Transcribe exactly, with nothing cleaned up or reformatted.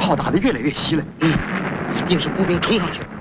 炮打得越来越稀了。 嗯，一定是步兵冲上去了。